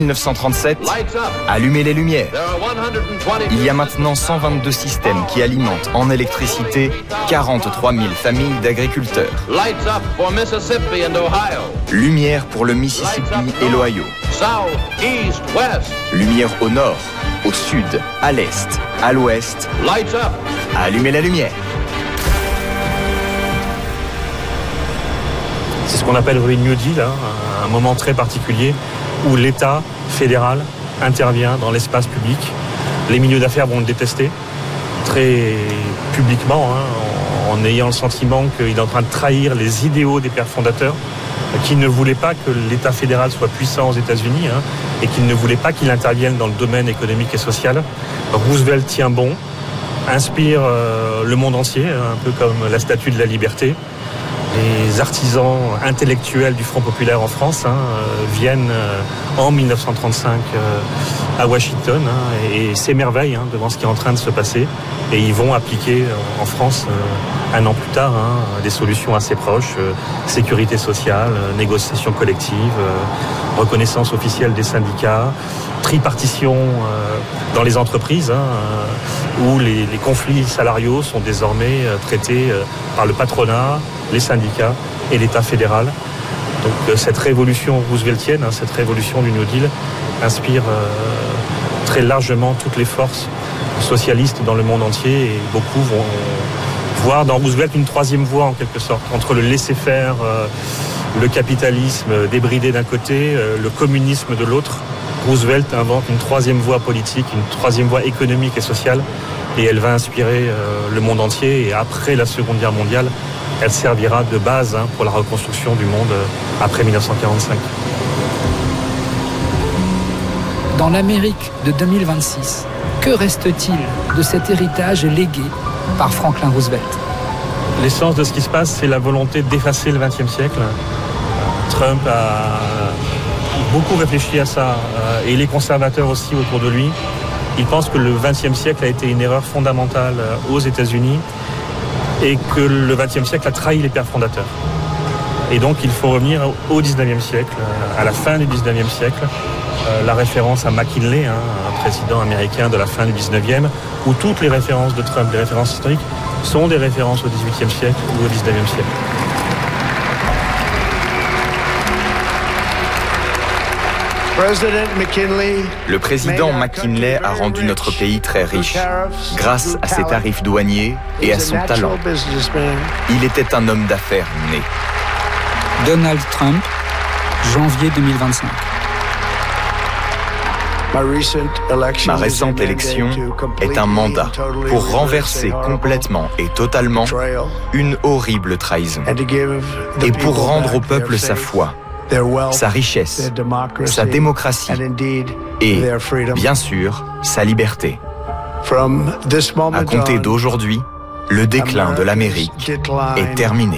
1937, allumez les lumières. Il y a maintenant 122 systèmes qui alimentent en électricité 43 000 familles d'agriculteurs. Lumière pour le Mississippi et l'Ohio. Lumière au nord, au sud, à l'est, à l'ouest. Allumez la lumière. C'est ce qu'on appelle le New Deal, un moment très particulier où l'État fédéral intervient dans l'espace public. Les milieux d'affaires vont le détester très publiquement, en ayant le sentiment qu'il est en train de trahir les idéaux des pères fondateurs, qui ne voulaient pas que l'État fédéral soit puissant aux États-Unis et qui ne voulaient pas qu'il intervienne dans le domaine économique et social. Roosevelt tient bon, inspire le monde entier, un peu comme la Statue de la Liberté. Les artisans intellectuels du Front populaire en France viennent en 1935 à Washington et s'émerveillent devant ce qui est en train de se passer. Et ils vont appliquer en France, un an plus tard, des solutions assez proches, sécurité sociale, négociation collective, reconnaissance officielle des syndicats, tripartition dans les entreprises, où les conflits salariaux sont désormais traités par le patronat, les syndicats et l'État fédéral. Donc cette révolution rooseveltienne, cette révolution du New Deal, inspire très largement toutes les forces socialistes dans le monde entier, et beaucoup vont voir dans Roosevelt une troisième voie en quelque sorte, entre le laisser-faire, le capitalisme débridé d'un côté, le communisme de l'autre. Roosevelt invente une troisième voie politique, une troisième voie économique et sociale, et elle va inspirer le monde entier. Et après la Seconde Guerre mondiale, elle servira de base pour la reconstruction du monde après 1945. Dans l'Amérique de 2026, que reste-t-il de cet héritage légué par Franklin Roosevelt? L'essence de ce qui se passe, c'est la volonté d'effacer le XXe siècle. Trump a beaucoup réfléchi à ça, et les conservateurs aussi autour de lui. Ils pensent que le XXe siècle a été une erreur fondamentale aux États-Unis et que le XXe siècle a trahi les pères fondateurs. Et donc il faut revenir au XIXe siècle, à la fin du XIXe siècle. La référence à McKinley, un président américain de la fin du XIXe, où toutes les références de Trump, les références historiques, sont des références au XVIIIe siècle ou au XIXe siècle. Le président McKinley a rendu notre pays très riche grâce à ses tarifs douaniers et à son talent. Il était un homme d'affaires né. Donald Trump, janvier 2025. Ma récente élection est un mandat pour renverser complètement et totalement une horrible trahison et pour rendre au peuple sa foi, sa richesse, sa démocratie et, bien sûr, sa liberté. À compter d'aujourd'hui, le déclin de l'Amérique est terminé.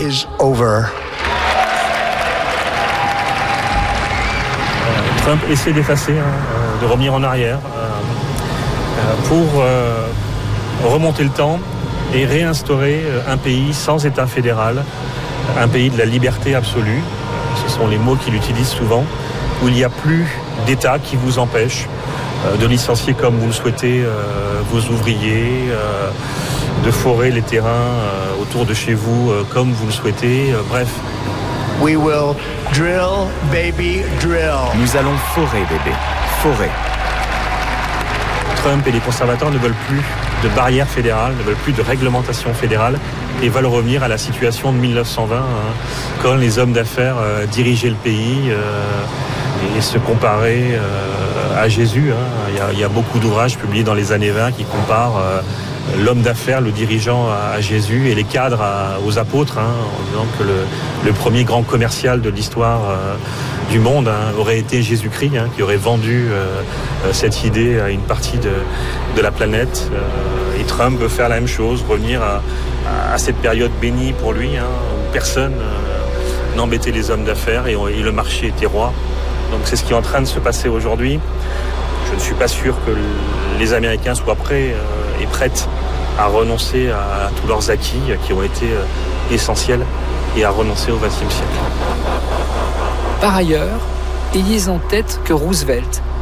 Trump essaie d'effacer, de revenir en arrière pour remonter le temps et réinstaurer un pays sans État fédéral, un pays de la liberté absolue. Ce sont les mots qu'il utilise souvent, où il n'y a plus d'État qui vous empêche de licencier comme vous le souhaitez vos ouvriers, de forer les terrains autour de chez vous comme vous le souhaitez, bref. We will drill, baby, drill. Nous allons forer, bébé, forer. Trump et les conservateurs ne veulent plus de barrières fédérales, ne veulent plus de réglementation fédérale et veulent revenir à la situation de 1920, quand les hommes d'affaires dirigeaient le pays et se comparaient à Jésus. Il y a beaucoup d'ouvrages publiés dans les années 20 qui comparent l'homme d'affaires, le dirigeant à Jésus, et les cadres aux apôtres, en disant que le premier grand commercial de l'histoire du monde aurait été Jésus-Christ, qui aurait vendu cette idée à une partie de la planète. Et Trump veut faire la même chose, revenir à cette période bénie pour lui, où personne n'embêtait les hommes d'affaires et le marché était roi. Donc c'est ce qui est en train de se passer aujourd'hui. Je ne suis pas sûr que les Américains soient prêts et prêtes à renoncer à tous leurs acquis qui ont été essentiels et à renoncer au XXe siècle. Par ailleurs, ayez en tête que Roosevelt